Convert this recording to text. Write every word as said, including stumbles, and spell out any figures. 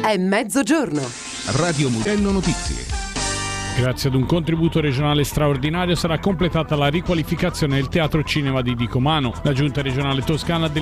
È mezzogiorno. Radio Mugello Notizie. Grazie ad un contributo regionale straordinario sarà completata la riqualificazione del Teatro Cinema di Dicomano. La Giunta regionale toscana ha